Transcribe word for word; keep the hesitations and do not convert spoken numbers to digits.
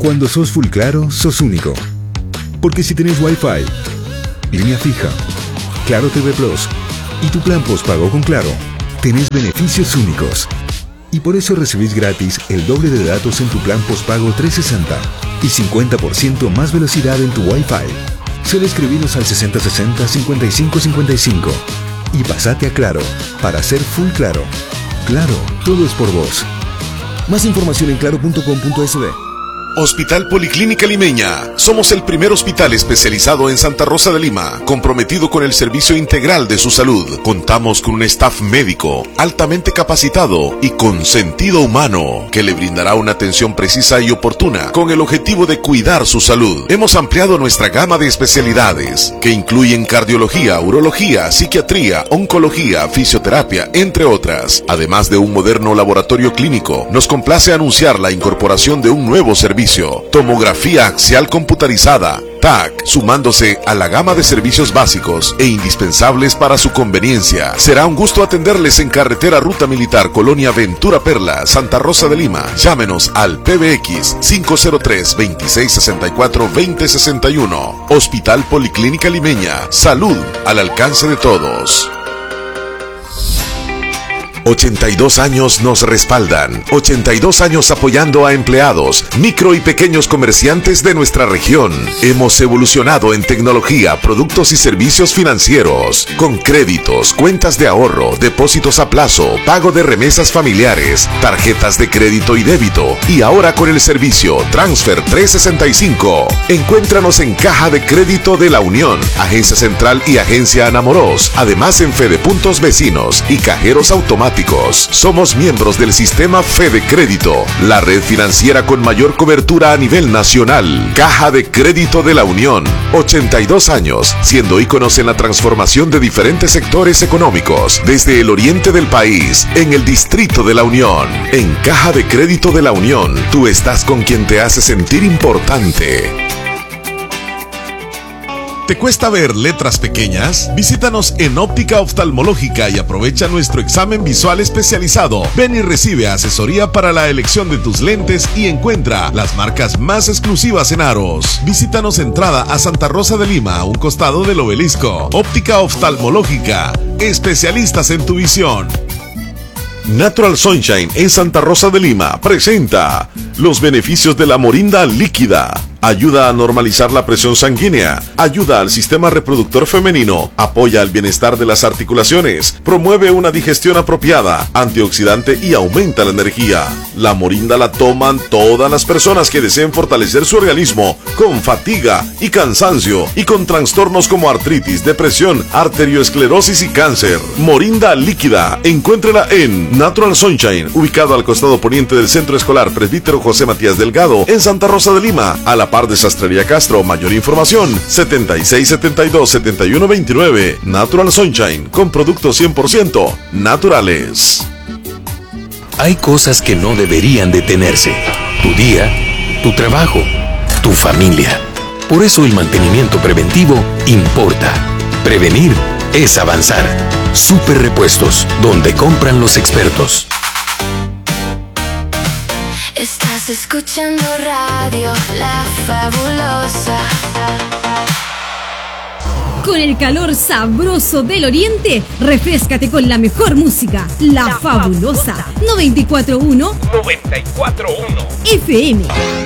Cuando sos full claro, sos único. Porque si tenés Wi-Fi, línea fija, Claro T V Plus y tu plan postpago con Claro, tenés beneficios únicos. Y por eso recibís gratis el doble de datos en tu plan postpago trescientos sesenta y cincuenta por ciento más velocidad en tu Wi-Fi. Solo escribinos al sesenta sesenta cincuenta y cinco cincuenta y cinco y pasate a Claro para ser full claro. Claro, todo es por vos. Más información en claro punto com punto es de. Hospital Policlínica Limeña. Somos el primer hospital especializado en Santa Rosa de Lima, comprometido con el servicio integral de su salud. Contamos con un staff médico altamente capacitado y con sentido humano que le brindará una atención precisa y oportuna con el objetivo de cuidar su salud. Hemos ampliado nuestra gama de especialidades que incluyen cardiología, urología, psiquiatría, oncología, fisioterapia, entre otras. Además de un moderno laboratorio clínico, nos complace anunciar la incorporación de un nuevo servicio: tomografía axial computarizada, T A C, sumándose a la gama de servicios básicos e indispensables para su conveniencia. Será un gusto atenderles en carretera Ruta Militar, Colonia Ventura Perla, Santa Rosa de Lima. Llámenos al P B X cinco cero tres, veintiséis sesenta y cuatro, veinte sesenta y uno. Hospital Policlínica Limeña. Salud al alcance de todos. ochenta y dos años nos respaldan. ochenta y dos años apoyando a empleados, micro y pequeños comerciantes de nuestra región. Hemos evolucionado en tecnología, productos y servicios financieros, con créditos, cuentas de ahorro, depósitos a plazo, pago de remesas familiares, tarjetas de crédito y débito, y ahora con el servicio Transfer trescientos sesenta y cinco. Encuéntranos en Caja de Crédito de la Unión, Agencia Central y Agencia Anamoros, además en Fede Puntos Vecinos y cajeros automáticos. Somos miembros del sistema Fede Crédito, la red financiera con mayor cobertura a nivel nacional. Caja de Crédito de la Unión, ochenta y dos años, siendo íconos en la transformación de diferentes sectores económicos, desde el oriente del país, en el Distrito de la Unión. En Caja de Crédito de la Unión, tú estás con quien te hace sentir importante. ¿Te cuesta ver letras pequeñas? Visítanos en Óptica Oftalmológica y aprovecha nuestro examen visual especializado. Ven y recibe asesoría para la elección de tus lentes y encuentra las marcas más exclusivas en aros. Visítanos entrada a Santa Rosa de Lima, a un costado del obelisco. Óptica Oftalmológica, especialistas en tu visión. Natural Sunshine en Santa Rosa de Lima presenta los beneficios de la morinda líquida. Ayuda a normalizar la presión sanguínea, ayuda al sistema reproductor femenino, apoya el bienestar de las articulaciones, promueve una digestión apropiada, antioxidante y aumenta la energía. La morinda la toman todas las personas que deseen fortalecer su organismo con fatiga y cansancio y con trastornos como artritis, depresión, arteriosclerosis y cáncer. Morinda líquida, encuéntrala en Natural Sunshine, ubicado al costado poniente del Centro Escolar Presbítero José Matías Delgado, en Santa Rosa de Lima, a la par de Sastrería Castro. Mayor información, setenta y seis setenta y dos setenta y uno veintinueve. Natural Sunshine, con productos cien por ciento naturales. Hay cosas que no deberían detenerse. Tu día, tu trabajo, tu familia. Por eso el mantenimiento preventivo importa. Prevenir es avanzar. Super Repuestos, donde compran los expertos. Estás escuchando radio La Fabulosa. Con el calor sabroso del oriente, refréscate con la mejor música. La, la Fabulosa. Fabulosa. noventa y cuatro punto uno. noventa y cuatro punto uno. F M.